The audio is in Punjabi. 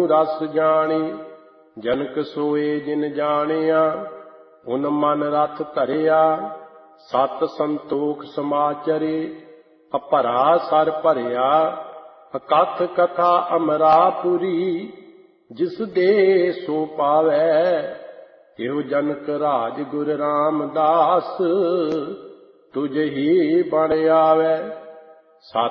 ਰਸ ਜਾਣੀ। ਜਨਕ ਸੋਏ ਜਿਨ ਜਾਣਿਆ ਉਨ ਮਨ ਰਥ ਧਰਿਆ। ਸਤ ਸੰਤੋਖ ਸਮਾਚਰੇ ਅਭਰਾ ਸਰ ਭਰਿਆ। ਅਕਥ ਕਥਾ ਅਮਰਾਪੁਰੀ ਜਿਸ ਦੇ ਸੋ ਪਾਵੈ। ਇਹੋ ਜਨਕ ਰਾਜ ਗੁਰ ਰਾਮਦਾਸ ਤੁਝ ਹੀ ਬਣ ਆਵੈ।